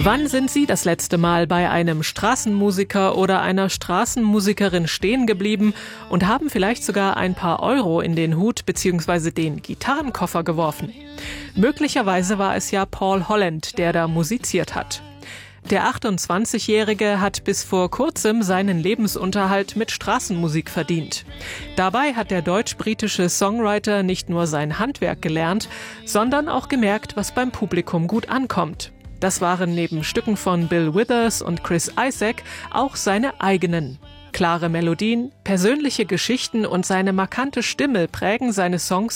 Wann sind Sie das letzte Mal bei einem Straßenmusiker oder einer Straßenmusikerin stehen geblieben und haben vielleicht sogar ein paar Euro in den Hut bzw. den Gitarrenkoffer geworfen? Möglicherweise war es ja Paul Holland, der da musiziert hat. Der 28-Jährige hat bis vor kurzem seinen Lebensunterhalt mit Straßenmusik verdient. Dabei hat der deutsch-britische Songwriter nicht nur sein Handwerk gelernt, sondern auch gemerkt, was beim Publikum gut ankommt. Das waren neben Stücken von Bill Withers und Chris Isaak auch seine eigenen. Klare Melodien, persönliche Geschichten und seine markante Stimme prägen seine Songs